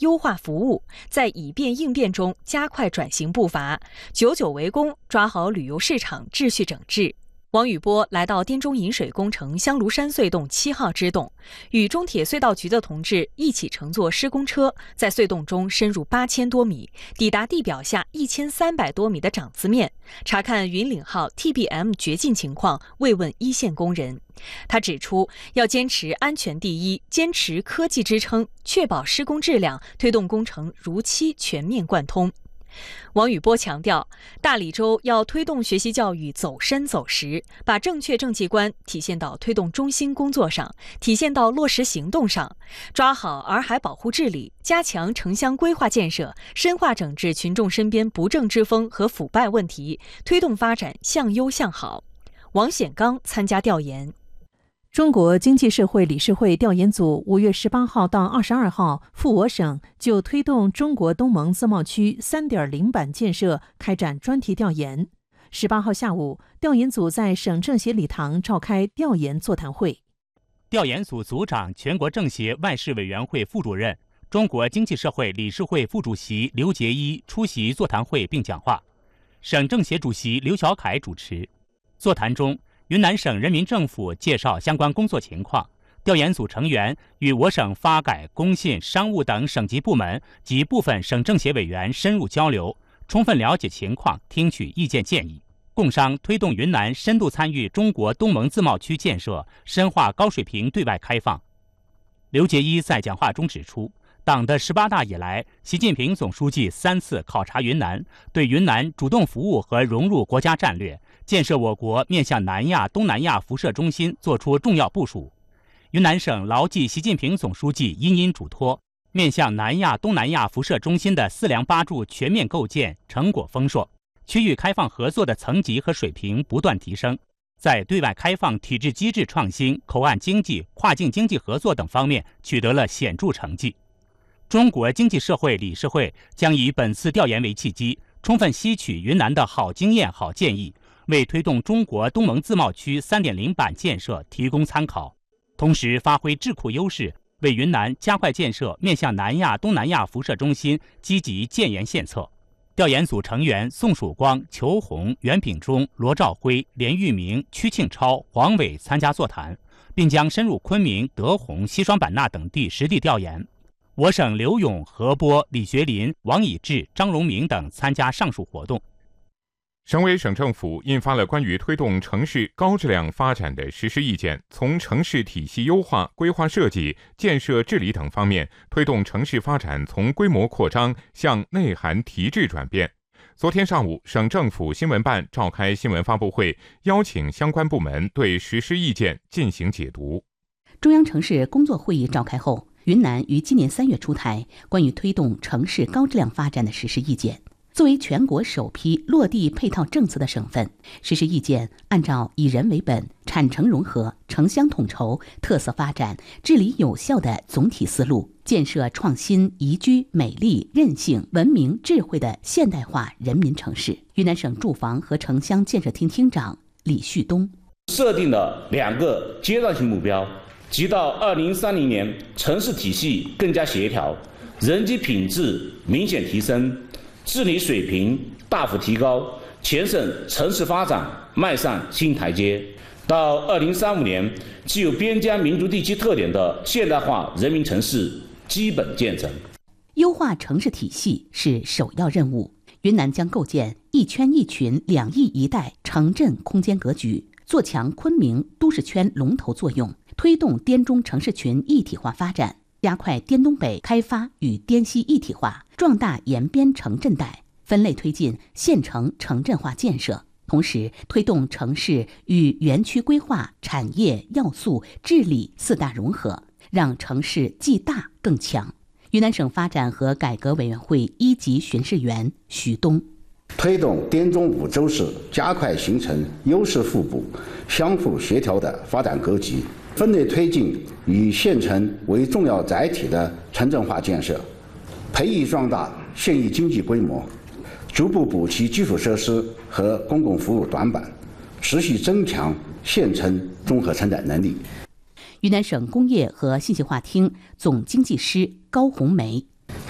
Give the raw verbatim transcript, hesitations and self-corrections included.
优化服务，在以变应变中加快转型步伐，久久为功，抓好旅游市场秩序整治。王宇波来到滇中引水工程香炉山隧洞七号支洞，与中铁隧道局的同志一起乘坐施工车，在隧洞中深入八千多米，抵达地表下一千三百多米的掌子面，查看云岭号 T B M 掘进情况，慰问一线工人。他指出，要坚持安全第一，坚持科技支撑，确保施工质量，推动工程如期全面贯通。王宇波强调，大理州要推动学习教育走深走实，把正确政绩观体现到推动中心工作上，体现到落实行动上，抓好洱海保护治理，加强城乡规划建设，深化整治群众身边不正之风和腐败问题，推动发展向优向好。王显刚参加调研。 中国经济社会理事会调研组五月十八号到二十二号赴我省就推动中国东盟自贸区 三点零 版建设开展专题调研。十八号下午，调研组在省政协礼堂召开调研座谈会。 调研组组长、全国政协外事委员会副主任、中国经济社会理事会副主席刘杰一出席座谈会并讲话，省政协主席刘小凯主持。座谈中，云南省人民政府介绍相关工作情况，调研组成员与我省发改、工信、商务等省级部门及部分省政协委员深入交流，充分了解情况，听取意见建议，共商推动云南深度参与中国东盟自贸区建设，深化高水平对外开放。刘杰一在讲话中指出，党的十八大以来，习近平总书记三次考察云南，对云南主动服务和融入国家战略，建设我国面向南亚、东南亚辐射中心作出重要部署。云南省牢记习近平总书记殷殷嘱托，面向南亚、东南亚辐射中心的四梁八柱全面构建成果丰硕，区域开放合作的层级和水平不断提升，在对外开放体制机制创新、口岸经济、跨境经济合作等方面取得了显著成绩。中国经济社会理事会将以本次调研为契机，充分吸取云南的好经验、好建议，为推动中国东盟自贸区 三点零 版建设提供参考，同时发挥智库优势，为云南加快建设面向南亚、东南亚辐射中心积极建言献策。调研组成员宋曙光、裘红、袁秉忠、罗兆辉、连玉明、曲庆超、黄伟参加座谈，并将深入昆明、德宏、西双版纳等地实地调研。我省刘勇、何波、李学林、王以志、张荣明等参加上述活动。 省委省政府印发了关于推动城市高质量发展的实施意见，从城市体系优化、规划设计、建设治理等方面，推动城市发展从规模扩张向内涵提质转变。昨天上午，省政府新闻办召开新闻发布会，邀请相关部门对实施意见进行解读。 中央城市工作会议召开后，云南于今年三月出台关于推动城市高质量发展的实施意见。作为全国首批落地配套政策的省份，实施意见按照以人为本、产城融合、城乡统筹、特色发展、治理有效的总体思路，建设创新、宜居、美丽、韧性、文明、智慧的现代化人民城市。云南省住房和城乡建设厅厅长李旭东设定了两个阶段性目标，即到二零三零年，城市体系更加协调，人机品质明显提升，治理水平大幅提高，全省城市发展迈上新台阶。到二零三五年，具有边疆民族地区特点的现代化人民城市基本建成。 优化城市体系是首要任务。云南将构建一圈一群两翼一带城镇空间格局，做强昆明都市圈龙头作用，推动滇中城市群一体化发展，加快滇东北开发与滇西一体化，壮大沿边城镇带，分类推进县城城镇化建设，同时推动城市与园区规划、产业、要素、治理四大融合，让城市既大更强。云南省发展和改革委员会一级巡视员徐东推动滇中五州市加快形成优势互补、相互协调的发展格局，分类推进以县城为重要载体的城镇化建设，培育壮大县域经济规模，逐步补齐基础设施和公共服务短板，持续增强县城综合承载能力。 云南省工业和信息化厅总经济师高红梅